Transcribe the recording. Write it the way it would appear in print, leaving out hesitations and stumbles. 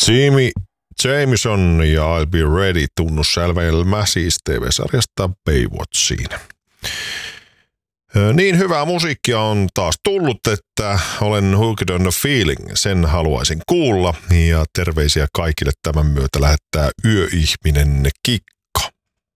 Jimmy Jameson ja I'll Be Ready tunnussävelmä siis TV-sarjasta Baywatchiin. Niin hyvää musiikkia on taas tullut, että olen hooked on the feeling, sen haluaisin kuulla. Ja terveisiä kaikille tämän myötä lähettää yöihminen Kikka.